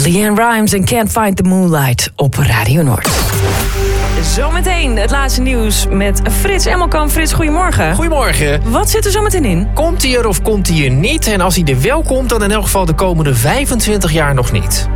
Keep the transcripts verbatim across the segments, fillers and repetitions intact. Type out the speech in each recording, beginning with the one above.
LeAnn Rimes en Can't Find the Moonlight op Radio Noord. Zometeen het laatste nieuws met Frits Emmelkamp. Frits, goedemorgen. Goedemorgen. Wat zit er zo meteen in? Komt hij er of komt hij er niet? En als hij er wel komt, dan in elk geval de komende vijfentwintig jaar nog niet.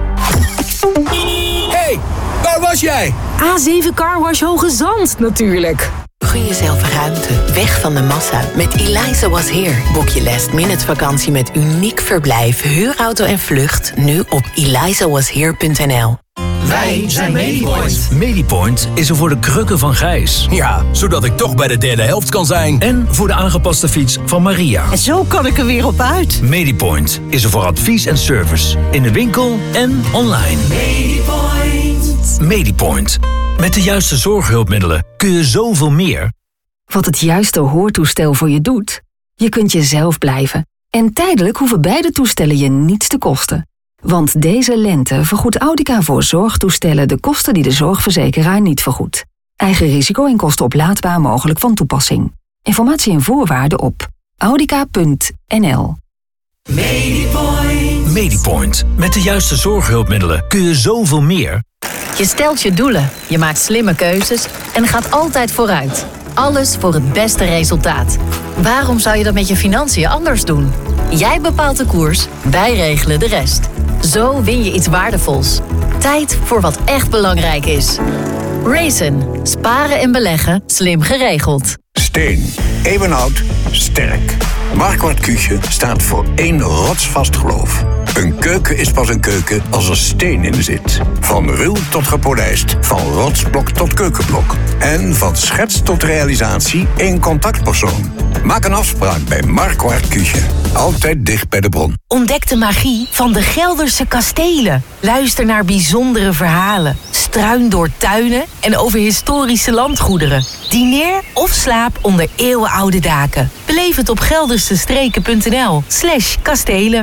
Hey, waar was jij? A zeven Car Wash Hoge Zand, natuurlijk. Gun jezelf ruimte, weg van de massa. Met Eliza Was Here boek je last minute vakantie met uniek verblijf, huurauto en vlucht. Nu op eliza was here punt n l. Wij zijn Medipoint. Medipoint is er voor de krukken van Gijs. Ja, zodat ik toch bij de derde helft kan zijn. En voor de aangepaste fiets van Maria. En zo kan ik er weer op uit. Medipoint is er voor advies en service. In de winkel en online. Medipoint. Medipoint. Met de juiste zorghulpmiddelen kun je zoveel meer. Wat het juiste hoortoestel voor je doet? Je kunt jezelf blijven. En tijdelijk hoeven beide toestellen je niets te kosten. Want deze lente vergoedt Audica voor zorgtoestellen de kosten die de zorgverzekeraar niet vergoedt. Eigen risico en kosten oplaadbaar mogelijk van toepassing. Informatie en voorwaarden op audica punt n l. Medipoint. Medipoint. Met de juiste zorghulpmiddelen kun je zoveel meer. Je stelt je doelen, je maakt slimme keuzes en gaat altijd vooruit. Alles voor het beste resultaat. Waarom zou je dat met je financiën anders doen? Jij bepaalt de koers, wij regelen de rest. Zo win je iets waardevols. Tijd voor wat echt belangrijk is. Raisin. Sparen en beleggen slim geregeld. Steen. Eeuwenoud. Sterk. Marquardt Küche staat voor één rotsvast geloof. Een keuken is pas een keuken als er steen in zit. Van ruw tot gepolijst. Van rotsblok tot keukenblok. En van schets tot realisatie één contactpersoon. Maak een afspraak bij Marquardt Küche. Altijd dicht bij de bron. Ontdek de magie van de Gelderse kastelen. Luister naar bijzondere verhalen. Struin door tuinen en over historische landgoederen. Dineer of slaap onder eeuwenoude daken. Beleef het op geldersestreken punt n l slash kastelen.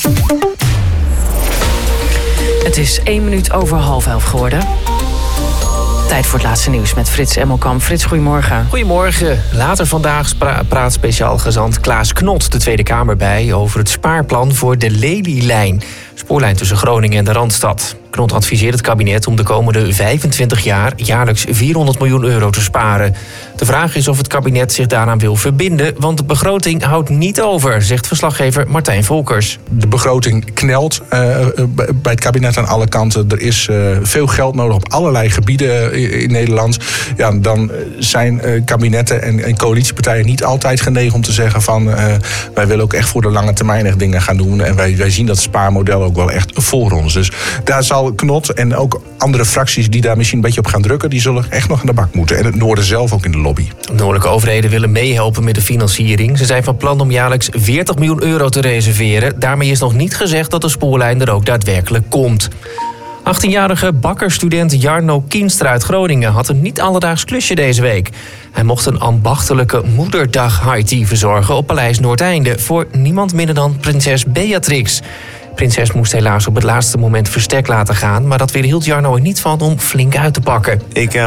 Het is één minuut over half elf geworden. Tijd voor het laatste nieuws met Frits Emmelkamp. Frits, goedemorgen. Goedemorgen. Later vandaag spra- praat speciaal gezant Klaas Knot de Tweede Kamer bij over het spaarplan voor de Lelylijn. Spoorlijn tussen Groningen en de Randstad. Knot adviseert het kabinet om de komende vijfentwintig jaar jaarlijks vierhonderd miljoen euro te sparen. De vraag is of het kabinet zich daaraan wil verbinden, want de begroting houdt niet over, zegt verslaggever Martijn Volkers. De begroting knelt uh, bij het kabinet aan alle kanten. Er is uh, veel geld nodig op allerlei gebieden in, in Nederland. Ja, dan zijn uh, kabinetten en, en coalitiepartijen niet altijd genegen om te zeggen van uh, wij willen ook echt voor de lange termijn echt dingen gaan doen. En wij, wij zien dat spaarmodel ook wel echt voor ons. Dus daar zal Knot en ook andere fracties die daar misschien een beetje op gaan drukken, die zullen echt nog aan de bak moeten. En het Noorden zelf ook in de lobby. De noordelijke overheden willen meehelpen met de financiering. Ze zijn van plan om jaarlijks veertig miljoen euro te reserveren. Daarmee is nog niet gezegd dat de spoorlijn er ook daadwerkelijk komt. achttienjarige bakkerstudent Jarno Kienstra uit Groningen had een niet alledaags klusje deze week. Hij mocht een ambachtelijke moederdag high tea verzorgen op Paleis Noordeinde voor niemand minder dan prinses Beatrix. Prinses moest helaas op het laatste moment verstek laten gaan, maar dat weerhield Jarno er niet van om flink uit te pakken. Ik heb